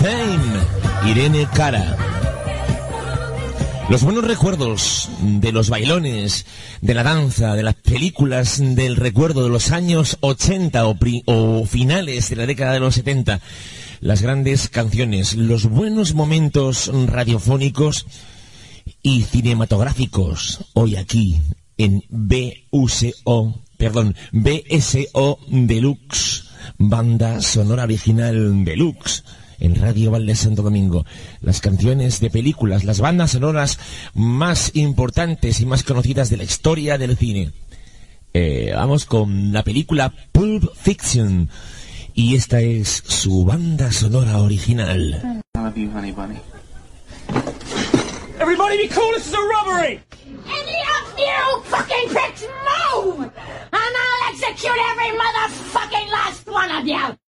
Fame, Irene Cara. Los buenos recuerdos de los bailones, de la danza, de las películas del recuerdo de los años 80 o finales de la década de los 70. Las grandes canciones, los buenos momentos radiofónicos y cinematográficos. Hoy aquí en BSO Deluxe, banda sonora original Deluxe. En Radio Valde Santo Domingo, las canciones de películas, las bandas sonoras más importantes y más conocidas de la historia del cine. Vamos con la película Pulp Fiction, y esta es su banda sonora original. I love you, honey bunny. Everybody be cool, this is a robbery! Any of you fucking pricks move! And I'll execute every motherfucking last one of you!